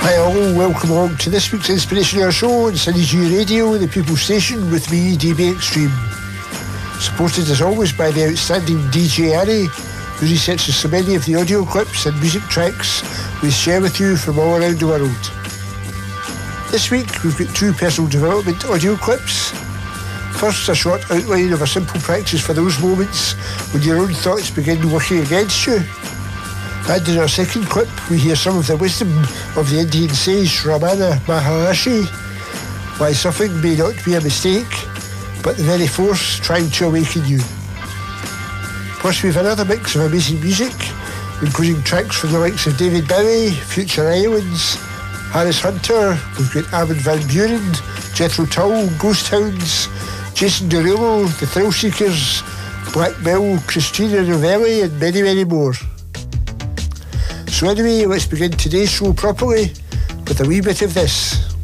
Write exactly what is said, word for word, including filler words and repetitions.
Hi all, welcome along to this week's Inspirational Show on Sunny G Radio, the People's Station, with me, D B Extreme. Supported as always by the outstanding D J Ari, who researches so many of the audio clips and music tracks we share with you from all around the world. This week we've got two personal development audio clips. First, a short outline of a simple practice for those moments when your own thoughts begin working against you. And in our second clip, we hear some of the wisdom of the Indian sage Ramana Maharshi, why suffering may not be a mistake, but the very force trying to awaken you. Plus, we have another mix of amazing music, including tracks from the likes of David Bowie, Future Islands, Harris Hunter, we've got Armin van Buuren, Jethro Tull, Ghost Hounds, Jason Derulo, The Thrill Seekers, Black Mill, Christina Novelli, and many, many more. So anyway, let's begin today's show properly with a wee bit of this.